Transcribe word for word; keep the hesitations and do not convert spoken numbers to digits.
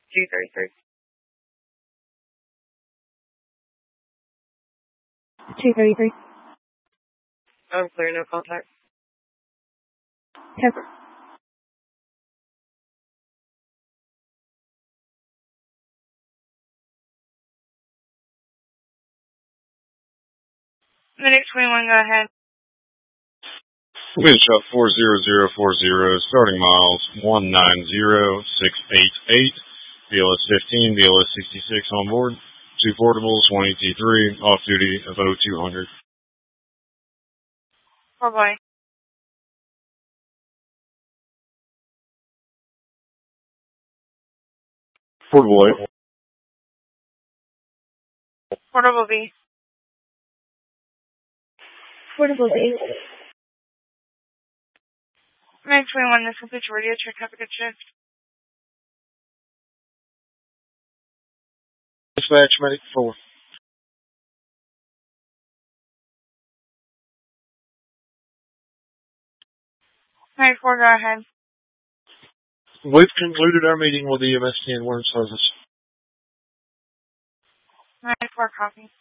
two thirty-three. two thirty-three. I'm clear, no contact. Okay. Minute twenty-one, go ahead. Wind shot four zero zero four zero, starting miles one nine zero six eight eight, B L S fifteen, B L S sixty-six on board, two portables, one E T three, off duty of oh two hundred. Bye-bye. Portable A. Portable B. Portable B. Minute twenty-one, this is the radio check. Have a good shift. Dispatch, medic four. Minute four, go ahead. We've concluded our meeting with E M S ten. We're in service. Minute four, copy.